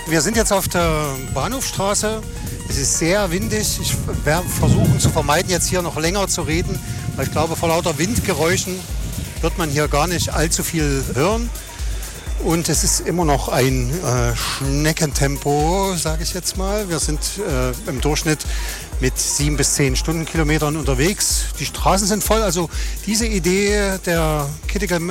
Wir sind jetzt auf der Bahnhofstraße. Es ist sehr windig. Ich werde versuchen zu vermeiden, jetzt hier noch länger zu reden, weil ich glaube, vor lauter Windgeräuschen wird man hier gar nicht allzu viel hören. Und es ist immer noch ein Schneckentempo, sage ich jetzt mal. Wir sind im Durchschnitt mit 7 bis 10 Stundenkilometern unterwegs. Die Straßen sind voll. Also diese Idee der Kittiger